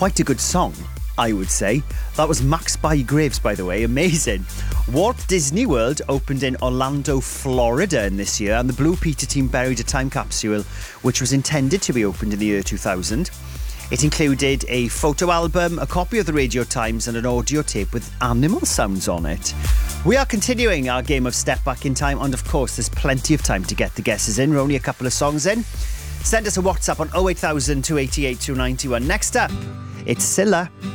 quite a good song, I would say. That was Max Bygraves, by the way. Amazing. Walt Disney World opened in Orlando, Florida in this year, and the Blue Peter team buried a time capsule which was intended to be opened in the year 2000. It included a photo album, a copy of the Radio Times, and an audio tape with animal sounds on it. We are continuing our game of Step Back in Time, and of course there's plenty of time to get the guesses in. We're only a couple of songs in. Send us a WhatsApp on 08000 288 291. Next up, it's Scylla.